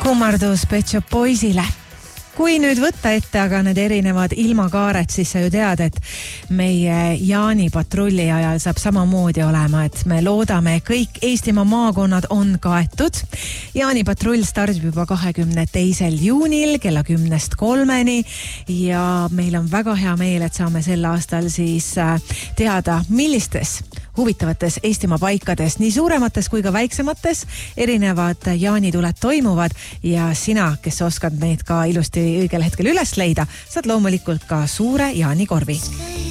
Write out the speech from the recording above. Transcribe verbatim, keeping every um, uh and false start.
kummardus Pet Shop Boysile. Kui nüüd võtta ette aga need erinevad ilmakaared, siis sa ju tead, et meie jaanipatrulli ajal saab samamoodi olema, et me loodame, kõik Eestimaa maakonnad on kaetud. Jaanipatrull stardib juba kahekümne teisel juunil kella kümnest kolmeni ja meil on väga hea meel, et saame sel aastal siis teada, millistes huvitavates Eestimaa paikades, nii suuremates kui ka väiksemates, erinevad jaanituled toimuvad ja sina, kes oskad neid ka ilusti õigel hetkel üles leida, saad loomulikult ka suure jaanikorvi.